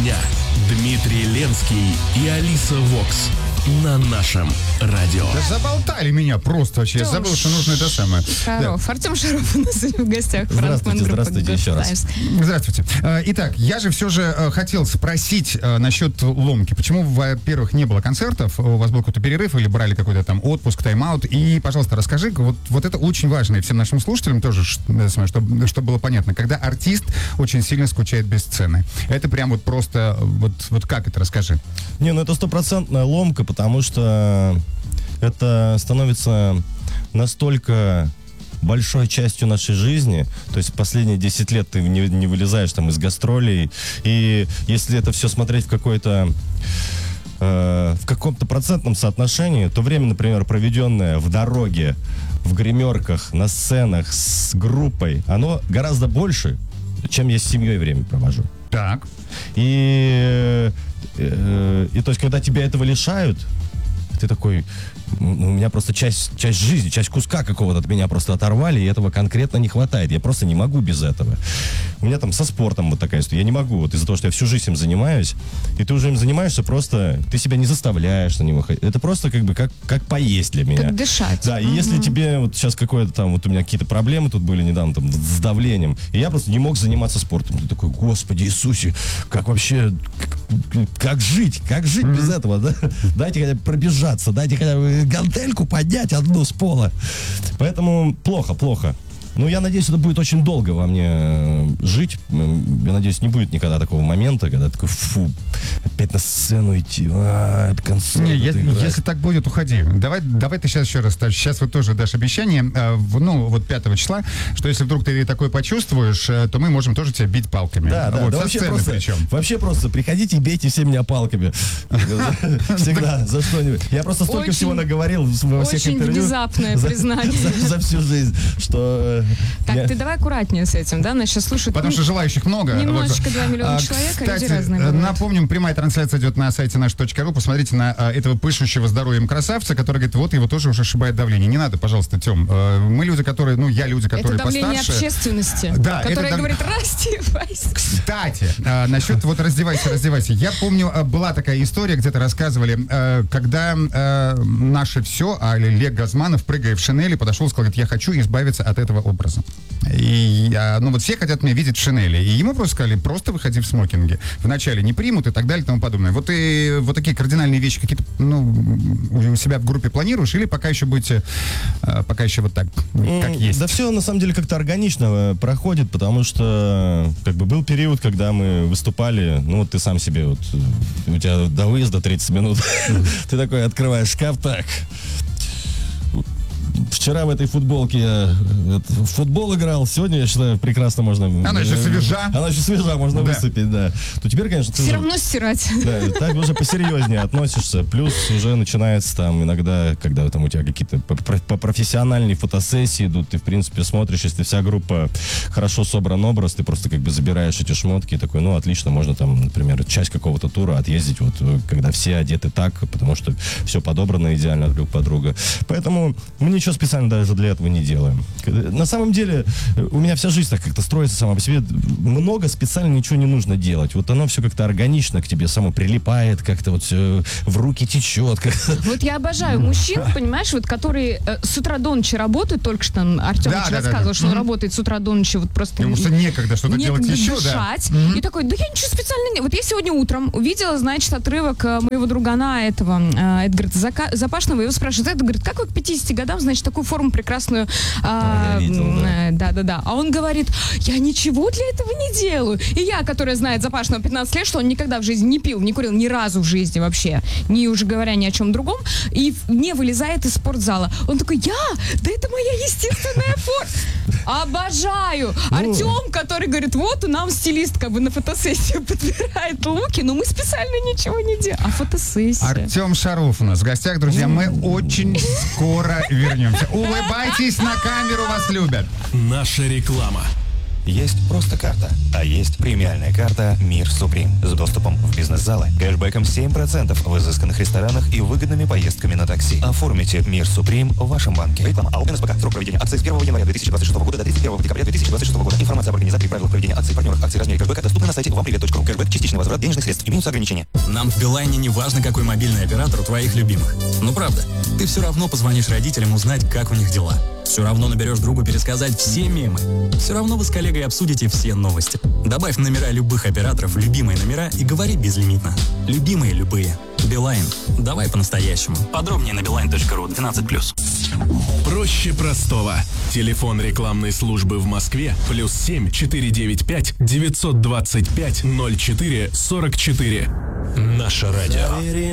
меня, Дмитрий Ленский и Алиса Вокс на нашем радио. Да заболтали меня просто вообще. Я забыл, что нужно это самое. Шаров. Да. Артем Шаров у нас в гостях. Здравствуйте еще раз. Здравствуйте. Итак, я же все же хотел спросить насчет ломки. Почему, во-первых, не было концертов? У вас был какой-то перерыв или брали какой-то там отпуск, тайм-аут? И, пожалуйста, расскажи, вот это очень важно, и всем нашим слушателям тоже, чтобы было понятно. Когда артист очень сильно скучает без сцены. Это прям вот просто, вот как это, расскажи. Не, ну это 100% ломка, потому что это становится настолько большой частью нашей жизни. То есть последние 10 лет ты не вылезаешь там из гастролей. И если это все смотреть в каком-то процентном соотношении, то время, например, проведенное в дороге, в гримерках, на сценах, с группой, оно гораздо больше, чем я с семьей время провожу. Так. И то есть, когда тебя этого лишают, ты такой, у меня просто часть жизни, часть куска какого-то от меня просто оторвали, и этого конкретно не хватает. Я просто не могу без этого. У меня там со спортом вот такая история. Я не могу, вот из-за того, что я всю жизнь им занимаюсь, и ты уже им занимаешься просто, ты себя не заставляешь на него ходить. Это просто как бы как поесть для меня. Как дышать. Да, и если тебе вот сейчас какое-то там, вот у меня какие-то проблемы тут были недавно там с давлением, и я просто не мог заниматься спортом. Ты такой, Господи Иисусе, как вообще, как жить без этого, да? Дайте хотя бы пробежаться, дайте хотя бы гантельку поднять одну с пола. Поэтому плохо. Ну, я надеюсь, это будет очень долго во мне жить. Я надеюсь, не будет никогда такого момента, когда такой, опять на сцену идти, это концерт. Не, если так будет, уходи. Давай ты сейчас еще раз, сейчас вот тоже дашь обещание, 5 числа, что если вдруг ты такое почувствуешь, то мы можем тоже тебя бить палками. Да, вообще просто приходите и бейте все меня палками. Всегда, за что-нибудь. Я просто столько всего наговорил во всех интервью. Очень внезапное признание. За всю жизнь, что... Так, ты давай аккуратнее с этим, да? Нас сейчас слушают... Потому что желающих много. Немножечко 2 миллиона человек, кстати, люди разные бывают. Напомним, прямая трансляция идет на сайте наш.ру. Посмотрите на этого пышущего здоровьем красавца, который говорит, вот его тоже уже шибает давление. Не надо, пожалуйста, Тем. Мы люди, которые, люди, которые постарше. Это давление общественности, да, которое говорит, раздевайся. Кстати, насчет вот раздевайся. Я помню, была такая история, где-то рассказывали, когда наше все, Олег Газманов, прыгая в шинели, подошел и сказал, говорит, я хочу избавиться от этого образа. И, все хотят меня видеть в шинели. И ему просто сказали, просто выходи в смокинге. Вначале не примут и так далее и тому подобное. Вот такие кардинальные вещи какие-то, у себя в группе планируешь или пока еще будете, вот так, как есть? Да все, на самом деле, как-то органично проходит, потому что, был период, когда мы выступали, ты сам себе, у тебя до выезда 30 минут, ты такой открываешь шкаф, так... Вчера в этой футболке я в футбол играл, сегодня, я считаю, прекрасно можно... Она еще свежа, можно выступить, да. То То теперь, конечно, все равно стирать. Да, так уже посерьезнее относишься. Плюс уже начинается там иногда, когда там у тебя какие-то профессиональные фотосессии идут, ты, в принципе, смотришь, если вся группа хорошо собран образ, ты просто забираешь эти шмотки и такой, отлично, можно там, например, часть какого-то тура отъездить, когда все одеты так, потому что все подобрано идеально друг под друга. Поэтому мы ничего специально даже для этого не делаем. На самом деле, у меня вся жизнь так как-то строится сама по себе. Много специально ничего не нужно делать. Оно все как-то органично к тебе само прилипает, как-то все в руки течет. Вот я обожаю мужчин, понимаешь, которые с утра до ночи работают. Только что Артемыч рассказывал, что он работает с утра до ночи. Просто ему некогда что-то делать еще, дышать. И такой, да я ничего специально не... Вот я сегодня утром увидела, отрывок моего другана Эдгарда Запашного. Его спрашивают, Эд, говорит, как вы к 50 годам, такую форму прекрасную... Я видел, да. А он говорит, я ничего для этого не делаю. И я, которая знает Запашного 15 лет, что он никогда в жизни не пил, не курил ни разу в жизни вообще, не уже говоря ни о чем другом, и не вылезает из спортзала. Он такой, да это моя естественная форма. Обожаю. Артем, который говорит, вот нам стилист на фотосессию подбирает луки, но мы специально ничего не делаем. А фотосессия. Артем Шаров у нас в гостях, друзья. Мы очень скоро вернемся. Улыбайтесь на камеру, вас любят. Наша реклама. Есть просто карта, а есть премиальная карта «Мир Суприм» с доступом в бизнес-залы, кэшбэком 7% в изысканных ресторанах и выгодными поездками на такси. Оформите «Мир Суприм» в вашем банке. Реклама АО НСПК. Срок проведения акции с 1 января 2026 года до 31 декабря 2026 года. Информация об организации и правилах проведения акций, партнерах акций, размере кэшбэка доступна на сайте вампривет.ру. Кэшбэк – частичный возврат денежных средств. Имеются ограничения. Нам в Билайне не важно, какой мобильный оператор у твоих любимых. Ну правда, ты все равно позвонишь родителям узнать, как у них дела. Все равно наберешь другу пересказать все мемы. Все равно вы с коллегой обсудите все новости. Добавь номера любых операторов в любимые номера и говори безлимитно. Любимые любые. Билайн. Давай по-настоящему. Подробнее на beeline.ru 12+. Проще простого. Телефон рекламной службы в Москве +7 495 925 04 44. Наше радио.